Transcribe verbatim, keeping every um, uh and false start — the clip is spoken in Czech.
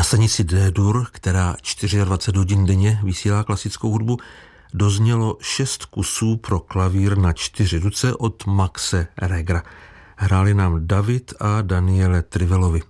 stanici D-dur, která dvacet čtyři hodin denně vysílá klasickou hudbu, doznělo šest kusů pro klavír na čtyři ruce od Maxe Regera. Hráli nám David a Daniele Trivelovi.